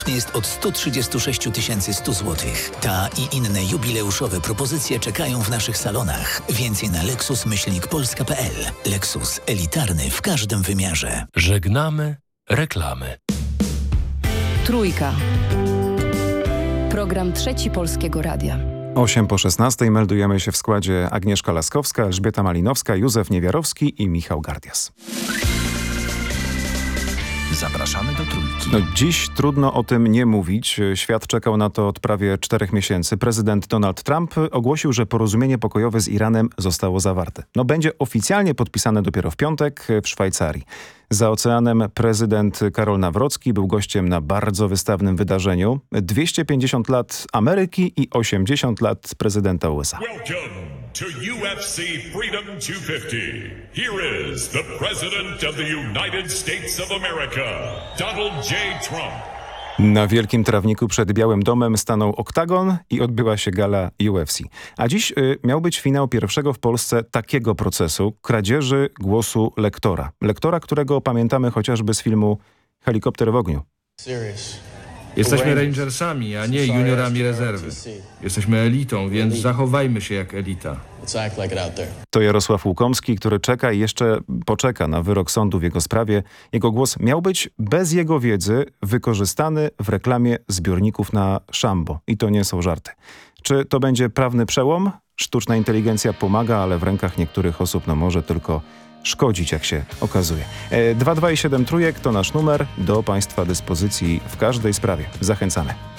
jest od 136 100 zł. Ta i inne jubileuszowe propozycje czekają w naszych salonach. Więcej na lexus-polska.pl. Lexus. Elitarny w każdym wymiarze. Żegnamy reklamy. Trójka. Program Trzeci Polskiego Radia. 8 po 16 meldujemy się w składzie Agnieszka Laskowska, Elżbieta Malinowska, Józef Niewiarowski i Michał Gardias. Zapraszamy do Trójki. Dziś trudno o tym nie mówić. Świat czekał na to od prawie 4 miesięcy. Prezydent Donald Trump ogłosił, że porozumienie pokojowe z Iranem zostało zawarte. Będzie oficjalnie podpisane dopiero w piątek w Szwajcarii. Za oceanem prezydent Karol Nawrocki był gościem na bardzo wystawnym wydarzeniu. 250 lat Ameryki i 80 lat prezydenta USA. Welcome to UFC Freedom 250. Here is the President of the United States of America, Donald J. Trump. Na wielkim trawniku przed Białym Domem stanął oktagon i odbyła się gala UFC. A dziś miał być finał pierwszego w Polsce takiego procesu kradzieży głosu lektora. Lektora, którego pamiętamy chociażby z filmu Helikopter w ogniu. Jesteśmy Rangersami, a nie juniorami rezerwy. Jesteśmy elitą, więc zachowajmy się jak elita. To Jarosław Łukomski, który czeka i jeszcze poczeka na wyrok sądu w jego sprawie. Jego głos miał być bez jego wiedzy wykorzystany w reklamie zbiorników na szambo. I to nie są żarty. Czy to będzie prawny przełom? Sztuczna inteligencja pomaga, ale w rękach niektórych osób może tylko szkodzić, jak się okazuje. 22 i 7 trójek to nasz numer do Państwa dyspozycji w każdej sprawie. Zachęcamy.